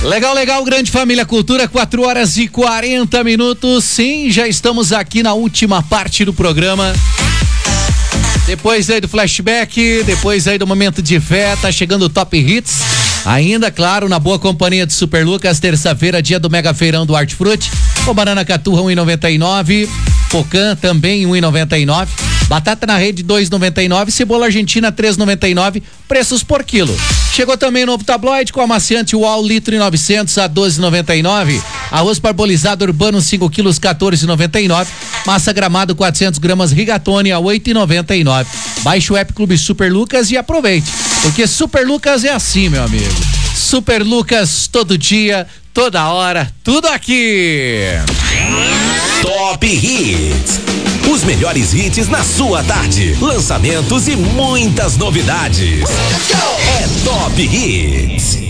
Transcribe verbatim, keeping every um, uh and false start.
Legal, legal, grande família Cultura, quatro horas e quarenta minutos. Sim, já estamos aqui na última parte do programa. Depois aí do flashback, depois aí do momento de fé, tá chegando o Top Hits. Ainda, claro, na boa companhia de Super Lucas, terça-feira, dia do Mega Feirão do Hortifruti. Com banana caturra um e noventa e nove, pocã também um e noventa e nove, batata na rede dois e noventa e nove, cebola argentina três e noventa e nove, preços por quilo. Chegou também o novo tabloide com amaciante Uau litro e novecentos a doze e noventa e nove, arroz parbolizado urbano cinco quilos quatorze e noventa e nove, massa gramado quatrocentos gramas rigatone a oito e noventa e nove. Baixe o app Clube Super Lucas e aproveite, porque Super Lucas é assim, meu amigo. Super Lucas todo dia, toda hora, tudo aqui. Top Hits. Os melhores hits na sua tarde. Lançamentos e muitas novidades. É Top Hits.